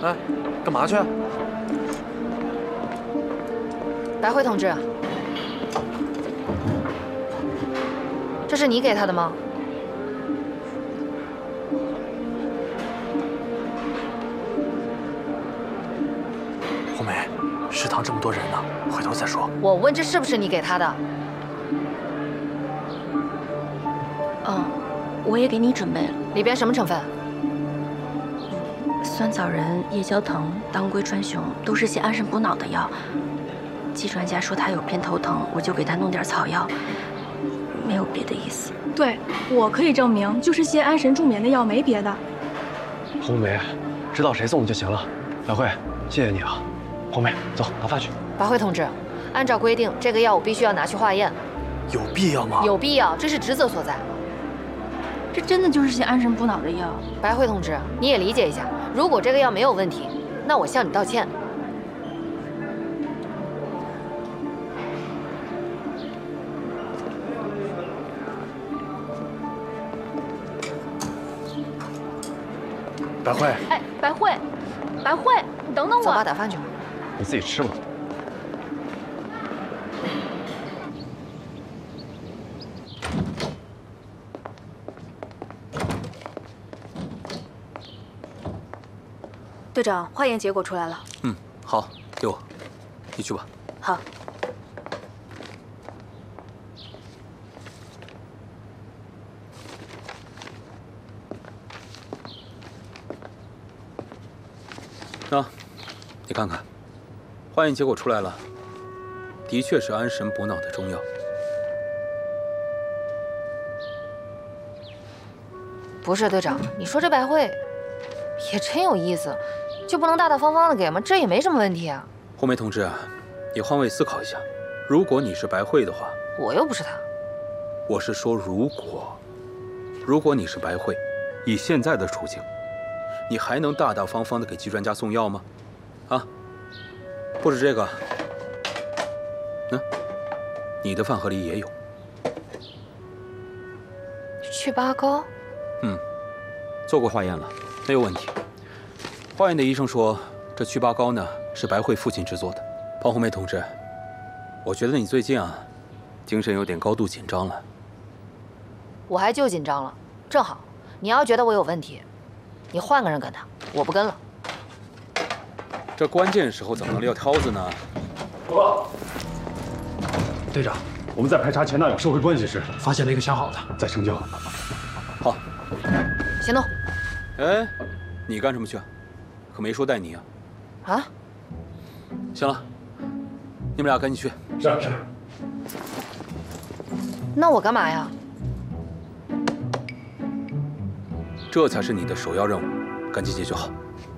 哎，干嘛去？ 白慧同志，这是你给他的吗？ 红梅，食堂这么多人呢，回头再说。 我问这是不是你给他的？ 嗯，我也给你准备了。 里边什么成分？ 酸枣仁、夜宵藤、当归川芎，都是些安神补脑的药。季专家说他有偏头疼，我就给他弄点草药，没有别的意思。 对，我可以证明，就是些安神助眠的药，没别的。 红梅，知道谁送的就行了。小慧，谢谢你啊。红梅，走，拿饭去。 白慧同志，按照规定，这个药我必须要拿去化验。 有必要吗？ 有必要，这是职责所在。 这真的就是些安神补脑的药。 白慧同志，你也理解一下，如果这个药没有问题，那我向你道歉。 白慧， 哎，白慧，白慧，你等等我。 走吧，打饭去吧。 你自己吃吧。 队长，化验结果出来了。 嗯，好，给我，你去吧。 好。 那，你看看，化验结果出来了，的确是安神补脑的中药。 不是队长，你说这白慧也真有意思，就不能大大方方的给吗？这也没什么问题啊。 红梅同志，你换位思考一下，如果你是白慧的话， 我又不是他。 我是说如果你是白慧，以现在的处境，你还能大大方方的给季专家送药吗？啊，不止这个，你的饭盒里也有。 去疤膏？ 做过化验了，没有问题。化验的医生说，这祛疤膏呢是白慧父亲制作的。庞红梅同志，我觉得你最近精神有点高度紧张了。 我还就紧张了，正好，你要觉得我有问题，你换个人跟他，我不跟了。 这关键时候怎么能撂挑子呢？ 报告，队长，我们在排查前男友社会关系时，发现了一个相好的，在成交。 好， 行动。 哎，你干什么去？可没说带你啊。 啊？ 行了，你们俩赶紧去。 是。 那我干嘛呀？ 这才是你的首要任务，赶紧解决好。